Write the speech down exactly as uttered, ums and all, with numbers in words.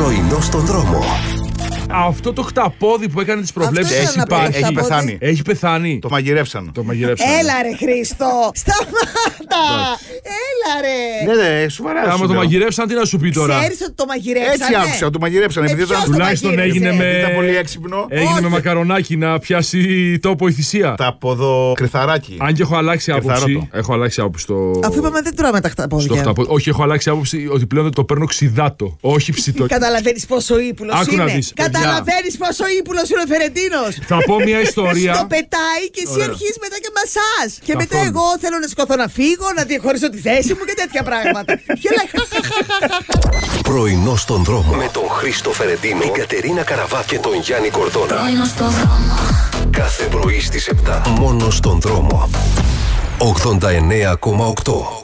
Πρωινό στον δρόμο. Αυτό το χταπόδι που έκανε τις προβλέψεις Αυτό έχει, ήθελα να πω, υπάρχει. Έχει πεθάνει. Έχει πεθάνει. Το μαγειρεύσαν. Το μαγειρέψανε. Έλα ρε Χρήστο, σταμάτα. Έλα ρε. Ναι, ναι, σοβαρά. Άμα σου το λέω. μαγειρεύσαν, τι να σου πει τώρα. Ξέρεις ότι το μαγειρέψανε. Έτσι άκουσα, το μαγειρέψαν. Ε, Επειδή ποιος ήταν, το Τουλάχιστον μαγείρεψε? έγινε με- ήταν πολύ έξυπνο. Έγινε Όχι. με μακαρονάκι να πιάσει τόπο η θυσία. Τα ποδοκριθαράκι. Αν και έχω αλλάξει άποψη. Κρυθαρότο. Έχω αλλάξει άποψη στο. Αφού είπαμε δεν τρώμε τα στο χταπόδια. χταπόδι. Όχι, έχω αλλάξει άποψη ότι πλέον το παίρνω ξιδάτο. Όχι ψητό. Καταλαβαίνεις πόσο ύπουλος Άκου να είναι. δεις, παιδιά. Καταλαβαίνεις πόσο ύπουλος είναι ο Φερετίνος. Θα πω μια ιστορία. Το πετάει και εσύ Ωραία. αρχίζεις μετά και μασάς. Και μετά Καθόλου. εγώ θέλω να σηκωθώ να φύγω, να διαχωρίσω τη θέση μου και τέτοια πράγματα. Γελάει. Πρωινό στον δρόμο. Με τον Χρήστο Φερεντίνο, την Κατερίνα Καραβά και τον Γιάννη Κορδόνα. Πρωινό στον δρόμο. Κάθε πρωί στις επτά. Μόνο στον δρόμο. ογδόντα εννέα κόμμα οκτώ.